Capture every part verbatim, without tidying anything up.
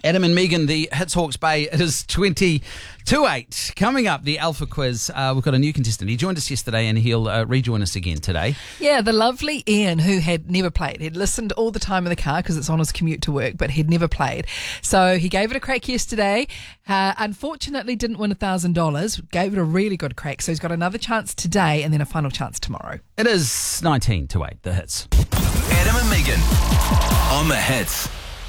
Adam and Megan, the Hits Hawke's Bay. It is twenty to eight. Coming up, the Alpha Quiz. Uh, we've got a new contestant. He joined us yesterday and he'll uh, rejoin us again today. Yeah, the lovely Ian, who had never played. He'd listened all the time in the car because it's on his commute to work, but he'd never played. So he gave it a crack yesterday. Uh, unfortunately, didn't win one thousand dollars. Gave it a really good crack. So he's got another chance today and then a final chance tomorrow. It is nineteen to eight, the Hits. Adam and Megan on the Hits.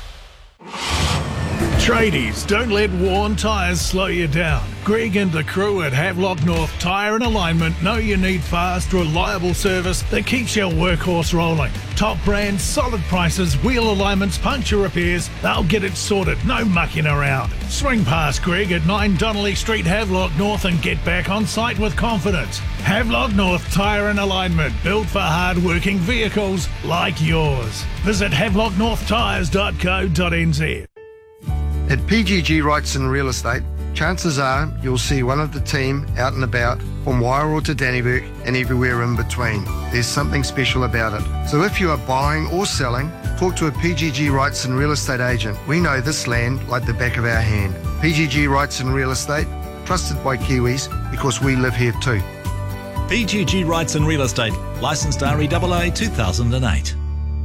Tradies, don't let worn tyres slow you down. Greg and the crew at Havelock North Tyre and Alignment know you need fast, reliable service that keeps your workhorse rolling. Top brands, solid prices, wheel alignments, puncture repairs, they'll get it sorted, no mucking around. Swing past Greg at nine Donnelly Street, Havelock North and get back on site with confidence. Havelock North Tyre and Alignment, built for hard-working vehicles like yours. Visit havelock north tyres dot co dot n z. At P G G Wrightson Real Estate, chances are you'll see one of the team out and about from Wairau to Danneberg and everywhere in between. There's something special about it. So if you are buying or selling, talk to a P G G Wrightson Real Estate agent. We know this land like the back of our hand. P G G Wrightson Real Estate, trusted by Kiwis because we live here too. P G G Wrightson Real Estate, licensed R E A A two thousand eight.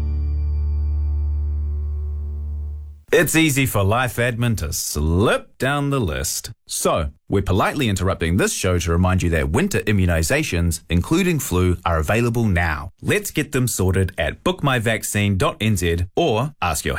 It's easy for Life Admin to slip down the list. So, we're politely interrupting this show to remind you that winter immunisations, including flu, are available now. Let's get them sorted at book my vaccine dot n z or ask your